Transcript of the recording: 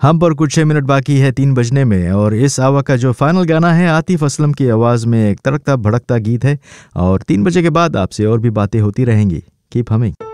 हम पर कुछ 6 मिनट बाकी है 3 बजने में, और इस आवा का जो फाइनल गाना है आतिफ असलम की आवाज़ में एक तड़कता भड़कता गीत है। और 3 बजे के बाद आपसे और भी बातें होती रहेंगी। Keep humming.